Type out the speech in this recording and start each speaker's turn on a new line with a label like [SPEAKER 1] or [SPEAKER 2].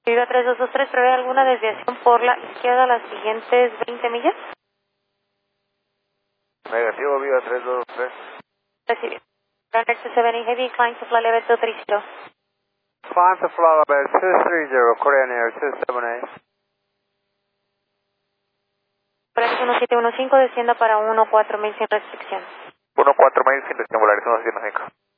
[SPEAKER 1] Viva 3223, ¿prevé alguna desviación por la izquierda las siguientes 20 millas?
[SPEAKER 2] Negativo, Viva 3223.
[SPEAKER 1] Recibido. Runway 27 Heavy, climb to fly level 230.
[SPEAKER 2] Climb to fly level 230, Korean Air 278.
[SPEAKER 1] Volaris 1715, descienda para 14,000 sin restricción.
[SPEAKER 2] 14,000 sin restricción, Volaris 1715.